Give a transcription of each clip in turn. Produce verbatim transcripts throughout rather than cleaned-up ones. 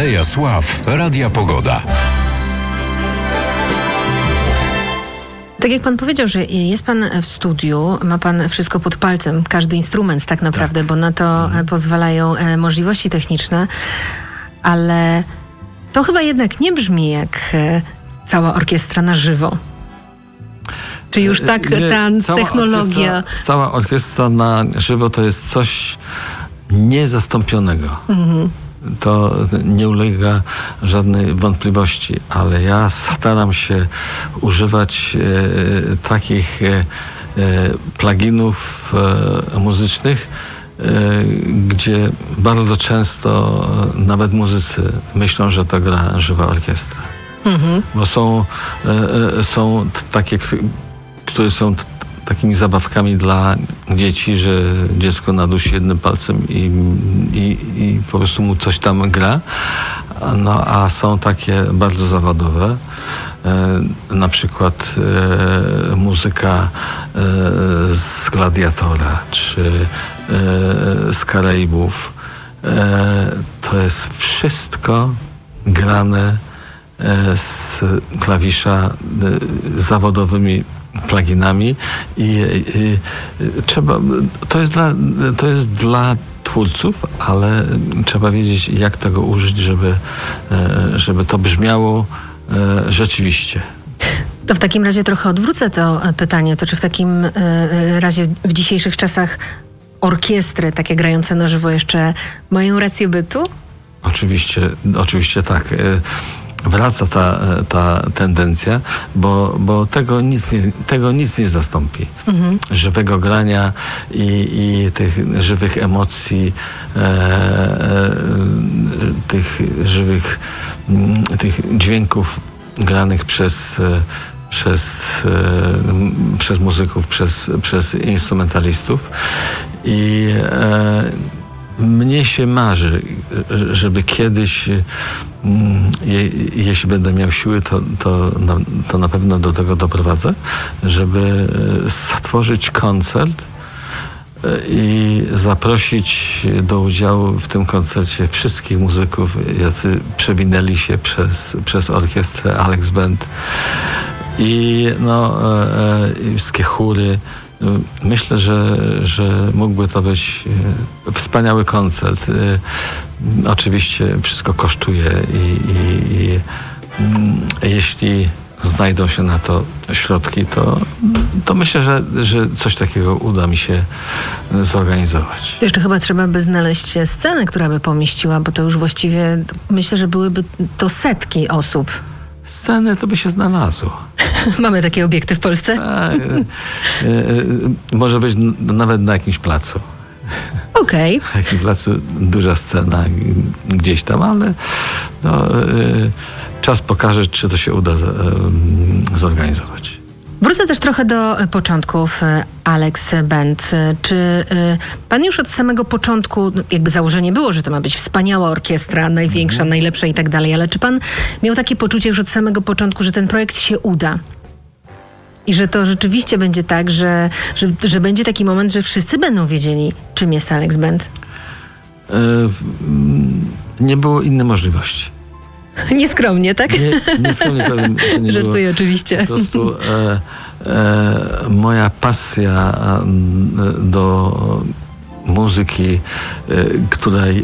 Aleja Sław Radia Pogoda. Tak jak pan powiedział, że jest pan w studiu, ma pan wszystko pod palcem, każdy instrument tak naprawdę, tak. bo na to mhm. pozwalają możliwości techniczne, ale to chyba jednak nie brzmi jak cała orkiestra na żywo. Czy już tak nie, ta cała technologia... Orkiestra, cała orkiestra na żywo to jest coś niezastąpionego. Mhm. To nie ulega żadnej wątpliwości, ale ja staram się używać e, takich e, pluginów e, muzycznych, e, gdzie bardzo często nawet muzycy myślą, że to gra żywa orkiestra. Mhm. Bo są, e, są takie, które są takimi zabawkami dla dzieci, że dziecko nadusi jednym palcem i, i, i po prostu mu coś tam gra. No, a są takie bardzo zawodowe. E, na przykład e, muzyka e, z Gladiatora, czy e, z Karaibów. E, to jest wszystko grane e, z klawisza e, zawodowymi pluginami i, i trzeba, to jest dla, to jest dla twórców, ale trzeba wiedzieć, jak tego użyć, żeby, żeby to brzmiało rzeczywiście. To w takim razie trochę odwrócę to pytanie. To czy w takim razie w dzisiejszych czasach orkiestry takie grające na żywo jeszcze mają rację bytu? Oczywiście, oczywiście tak. Wraca ta, ta tendencja, bo, bo tego, nic nie, tego nic nie zastąpi. Mhm. Żywego grania i, i tych żywych emocji, e, e, tych żywych tych dźwięków granych przez, przez, e, przez muzyków, przez, przez instrumentalistów. I e, mnie się marzy, żeby kiedyś, je, jeśli będę miał siły, to, to, na, to na pewno do tego doprowadzę, żeby stworzyć koncert i zaprosić do udziału w tym koncercie wszystkich muzyków, jacy przewinęli się przez, przez orkiestrę Alex Band i no, e, e, wszystkie chóry. Myślę, że, że mógłby to być wspaniały koncert. Oczywiście wszystko kosztuje i, i, i jeśli znajdą się na to środki, to, to myślę, że, że coś takiego uda mi się zorganizować. Jeszcze chyba trzeba by znaleźć scenę, która by pomieściła, bo to już właściwie myślę, że byłyby to setki osób. Sceny to by się znalazło. Mamy takie obiekty w Polsce? Tak, e, e, może być n- nawet na jakimś placu. Okej. Okay. Na jakimś placu duża scena gdzieś tam, ale no, e, czas pokaże, czy to się uda z, e, zorganizować. Wrócę też trochę do początków Alex Band. Czy pan już od samego początku, jakby założenie było, że to ma być wspaniała orkiestra, największa, mm. najlepsza i tak dalej, ale czy pan miał takie poczucie już od samego początku, że ten projekt się uda? I że to rzeczywiście będzie tak, że, że, że będzie taki moment, że wszyscy będą wiedzieli, czym jest Alex Band? E, nie było innej możliwości. Nieskromnie, tak? Nie, nieskromnie powiem, że nie Żartuję było. oczywiście. Po prostu e, e, moja pasja do muzyki, e, która e, e,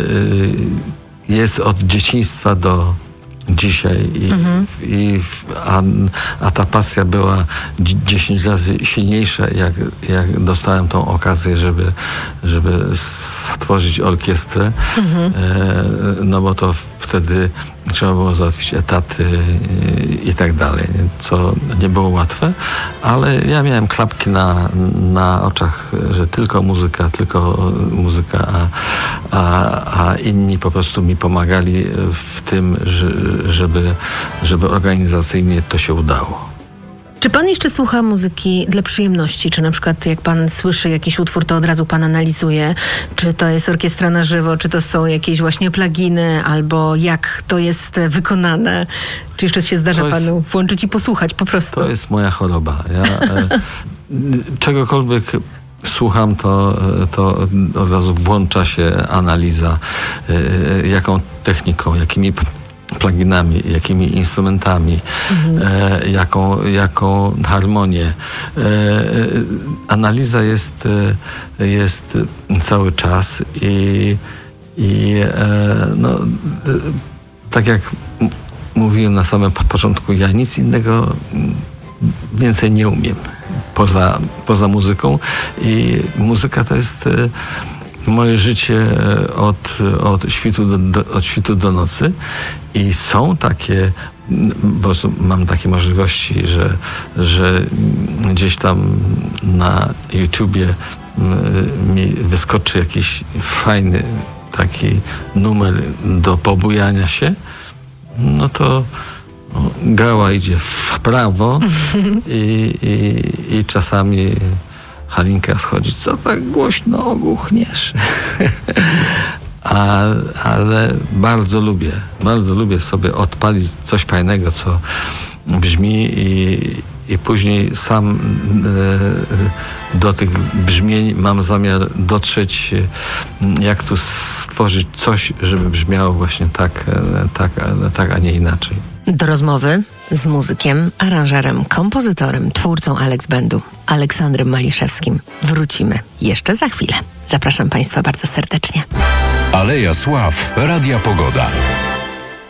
jest od dzieciństwa do dzisiaj i, mhm. i, a, a ta pasja była dziesięć razy silniejsza, jak, jak dostałem tą okazję, żeby, żeby stworzyć orkiestrę, mhm. e, no bo to wtedy trzeba było załatwić etaty i, i tak dalej, co nie było łatwe, ale ja miałem klapki na, na oczach, że tylko muzyka, tylko muzyka, a, a, a inni po prostu mi pomagali w tym, że, żeby, żeby organizacyjnie to się udało. Czy pan jeszcze słucha muzyki dla przyjemności? Czy na przykład jak pan słyszy jakiś utwór, to od razu pan analizuje, czy to jest orkiestra na żywo, czy to są jakieś właśnie pluginy, albo jak to jest wykonane? Czy jeszcze się zdarza jest, panu włączyć i posłuchać po prostu? To jest moja choroba. Ja e, czegokolwiek słucham, to, to od razu włącza się analiza, jaką techniką, jakimi pluginami, jakimi instrumentami, mhm. e, jaką, jaką harmonię. E, analiza jest, jest cały czas i, i e, no, e, tak jak m- mówiłem na samym początku, ja nic innego więcej nie umiem poza, poza muzyką i muzyka to jest e, moje życie od, od, świtu do, do, od świtu do nocy i są takie, po prostu mam takie możliwości, że, że gdzieś tam na YouTubie mi wyskoczy jakiś fajny taki numer do pobujania się, no to gała idzie w prawo i, i, i czasami Halinka schodzi, co tak głośno ogłuchniesz? A, ale bardzo lubię, bardzo lubię sobie odpalić coś fajnego, co brzmi i, i później sam e, do tych brzmień mam zamiar dotrzeć, jak tu stworzyć coś, żeby brzmiało właśnie tak, tak, tak a nie inaczej. Do rozmowy z muzykiem, aranżerem, kompozytorem, twórcą Alex Bandu, Aleksandrem Maliszewskim wrócimy jeszcze za chwilę. Zapraszam Państwa bardzo serdecznie. Aleja Sław, Radia Pogoda.